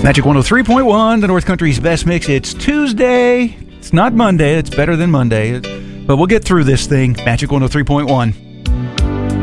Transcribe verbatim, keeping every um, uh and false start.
Magic one oh three point one, the North Country's best mix. It's Tuesday. It's not Monday. It's better than Monday. But we'll get through this thing. Magic one oh three point one.